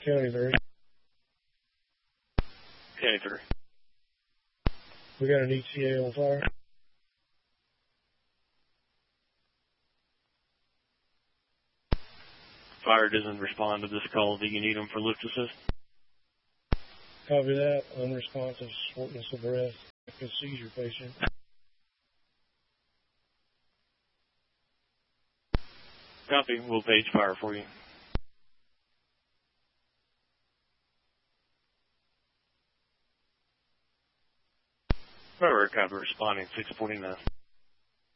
County 3. County 3. We got an ETA on fire. Fire doesn't respond to this call. Do you need them for lift assist? Copy that. Unresponsive, shortness of breath. A seizure patient. Copy. We'll page fire for you. Fire copy responding 649.